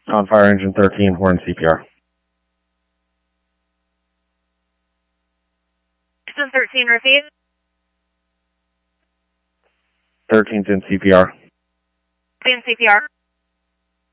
On fire engine 13, we're in CPR. Engine 13, repeat. 13's in CPR. Be in CPR.